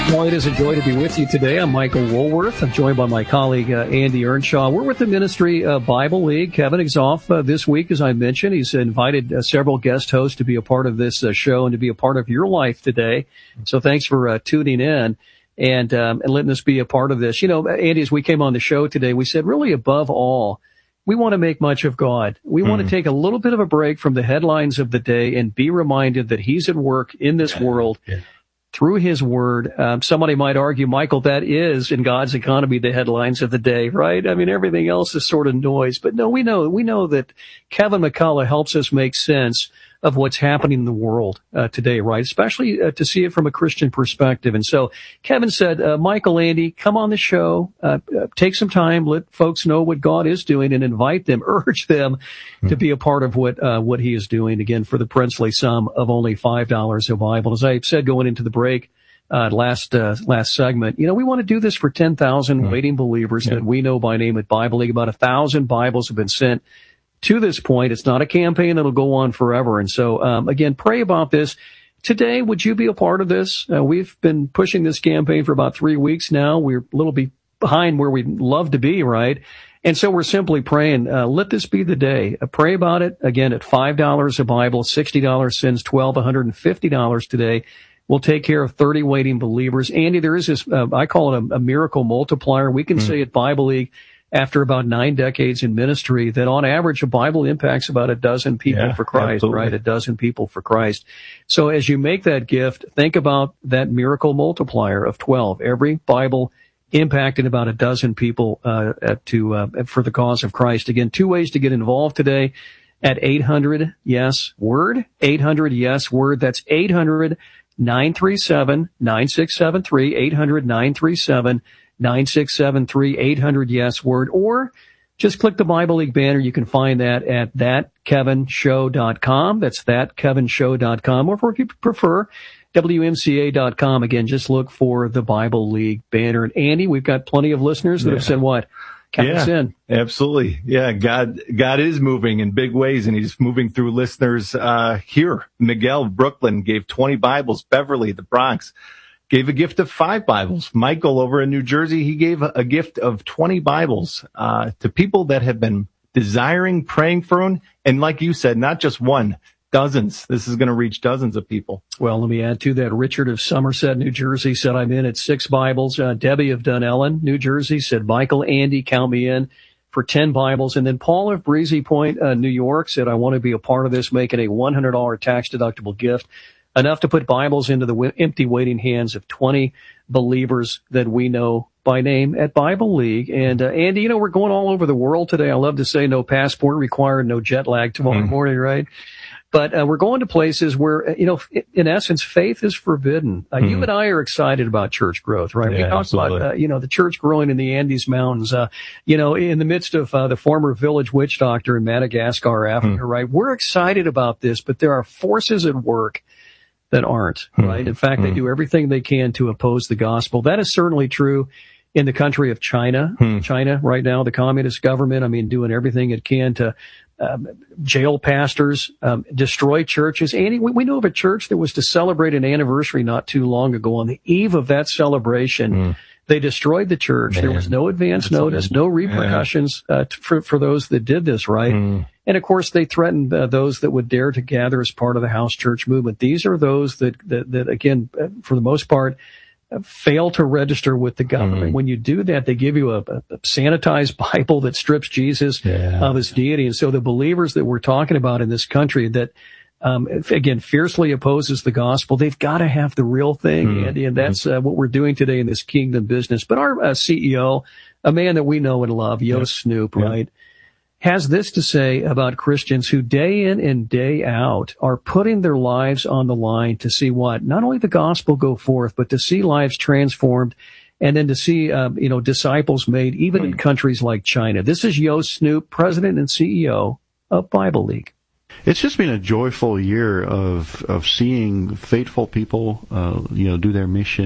Well, it is a joy to be with you today. I'm Michael Woolworth. I'm joined by my colleague, Andy Earnshaw. We're with the Ministry Bible League. Kevin is off this week, as I mentioned. He's invited several guest hosts to be a part of this show and to be a part of your life today. So thanks for tuning in and letting us be a part of this. You know, Andy, as we came on the show today, we said really above all, we want to make much of God. We want to take a little bit of a break from the headlines of the day and be reminded that He's at work in this world. Through His Word. Somebody might argue, Michael, that is, in God's economy, the headlines of the day, right? I mean, everything else is sort of noise. But no, we know that Kevin McCullough helps us make sense of what's happening in the world today, right? Especially to see it from a Christian perspective. And so Kevin said, Michael, Andy, come on the show, take some time, let folks know what God is doing, and invite them, urge them to be a part of what He is doing, again, for the princely sum of only $5 a Bible. As I said going into the break, last segment, you know, we want to do this for 10,000 waiting believers that we know by name at Bible League. About 1,000 Bibles have been sent to this point. It's not a campaign that'll go on forever. And so, again, pray about this. Today, would you be a part of this? We've been pushing this campaign for about 3 weeks now. We're a little bit behind where we'd love to be, right? And so we're simply praying, let this be the day. Pray about it. Again, at $5 a Bible, $60 sends $12, $150 today. We'll take care of 30 waiting believers. Andy, there is this, I call it a miracle multiplier. We can say at Bible League, after about 9 decades in ministry, that on average a Bible impacts about a dozen people for Christ, absolutely. Right? A dozen people for Christ. So as you make that gift, think about that miracle multiplier of 12. Every Bible impacted about a dozen people for the cause of Christ. Again, 2 ways to get involved today at 800-YES-WORD. 800-YES-WORD. That's 800-937-9673. 800-937-9673, 800-YES-WORD, or just click the Bible League banner. You can find that at thatkevinshow.com. That's thatkevinshow.com, or if you prefer, WMCA.com. Again, just look for the Bible League banner. And Andy, we've got plenty of listeners that have said what? Count us in. Absolutely. Yeah, God is moving in big ways, and He's moving through listeners here. Miguel, Brooklyn, gave 20 Bibles. Beverly, the Bronx, gave a gift of 5 Bibles. Michael over in New Jersey, he gave a gift of 20 Bibles to people that have been desiring, praying for him. And like you said, not just one, dozens. This is going to reach dozens of people. Well, let me add to that. Richard of Somerset, New Jersey, said, I'm in at 6 Bibles. Debbie of Dunellen, New Jersey, said, Michael, Andy, count me in for 10 Bibles. And then Paul of Breezy Point, New York, said, I want to be a part of this, making a $100 tax-deductible gift. Enough to put Bibles into the empty waiting hands of 20 believers that we know by name at Bible League. And, Andy, you know, we're going all over the world today. I love to say no passport required, no jet lag tomorrow morning, right? But we're going to places where, you know, in essence, faith is forbidden. You and I are excited about church growth, right? Yeah, we talked about, you know, the church growing in the Andes Mountains, you know, in the midst of the former village witch doctor in Madagascar, Africa, right? We're excited about this, but there are forces at work that aren't, right? In fact, they do everything they can to oppose the gospel. That is certainly true in the country of China. China right now, the communist government, I mean, doing everything it can to jail pastors, destroy churches. Andy, we know of a church that was to celebrate an anniversary not too long ago. On the eve of that celebration, they destroyed the church. There was no advance notice, no repercussions for those that did this, right? And of course, they threatened those that would dare to gather as part of the house church movement. These are those that again, for the most part, fail to register with the government. When you do that, they give you a sanitized Bible that strips Jesus of His deity. And so the believers that we're talking about in this country that, again, fiercely opposes the gospel, they've got to have the real thing, Andy, and that's what we're doing today in this kingdom business. But our CEO, a man that we know and love, Yost Snoop, right, has this to say about Christians who day in and day out are putting their lives on the line to see what? Not only the gospel go forth, but to see lives transformed and then to see, disciples made even in countries like China. This is Yost Snoop, President and CEO of Bible League. It's just been a joyful year of seeing faithful people, do their mission.